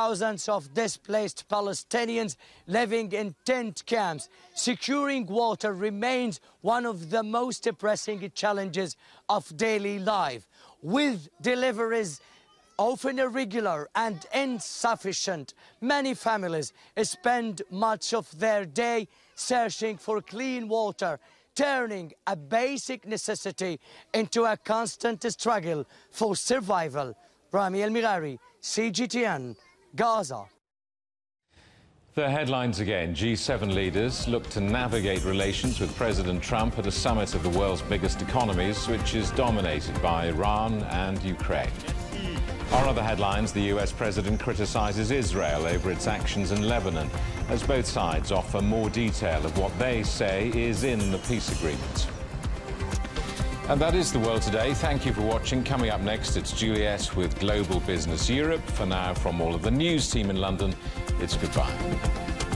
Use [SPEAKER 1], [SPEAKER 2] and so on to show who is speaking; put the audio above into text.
[SPEAKER 1] thousands of displaced Palestinians living in tent camps. Securing water remains one of the most pressing challenges of daily life, with deliveries often irregular and insufficient. Many families spend much of their day searching for clean water, turning a basic necessity into a constant struggle for survival. Rami El-Mighari, CGTN, Gaza.
[SPEAKER 2] The headlines again. G7 leaders look to navigate relations with President Trump at a summit of the world's biggest economies, which is dominated by Iran and Ukraine. Our other headlines: the US president criticizes Israel over its actions in Lebanon, as both sides offer more detail of what they say is in the peace agreement. And that is The World Today. Thank you for watching. Coming up next, it's Juliet with Global Business Europe. For now, from all of the news team in London, it's goodbye.